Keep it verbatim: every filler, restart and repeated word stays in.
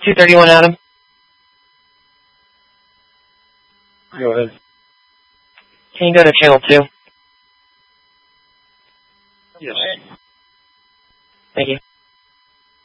two thirty-one, Adam. Go ahead. Can you go to channel two? Yes. Thank you.